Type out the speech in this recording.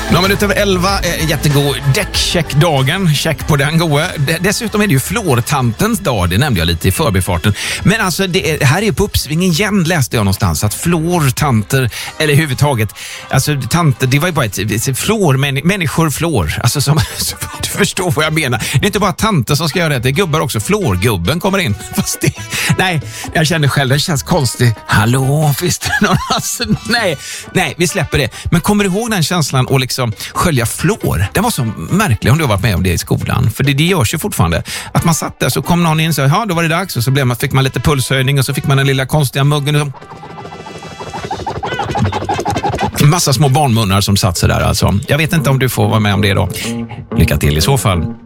Minuter över 11 är jättegod däckcheckdagen. Check på den goa. Dessutom är det ju flårtantens dag, det nämnde jag lite i förbifarten. Men alltså, det här är på uppsving igen, läste jag någonstans. Att flårtanter, eller överhuvudtaget, alltså tanter, det var ju bara ett flår, människor flår. Alltså, du förstår vad jag menar. Det är inte bara tanter som ska göra det är gubbar också. Flårgubben kommer in. Fast nej, jag kände själv, det känns konstigt. Hallå, finns det någon? Alltså, nej, vi släpper det. Men kommer du ihåg den känslan och liksom skölja flår? Det var så märkligt om du har varit med om det i skolan. För det görs ju fortfarande. Att man satt där så kom någon in och sa, ja, då var det dags. Och så fick man lite pulshöjning och så fick man den lilla konstiga muggen. Och massa små barnmunnar som satt så där alltså. Jag vet inte om du får vara med om det då. Lycka till i så fall.